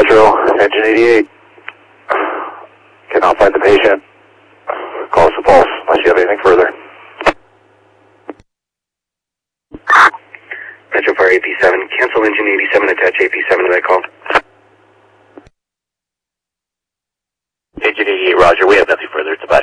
Metro, engine 88. Cannot find the patient. Call us the pulse unless you have anything further. Metro Fire AP7, cancel engine 87, attach AP7 to that call. Engine 88, roger, we have nothing further, it's about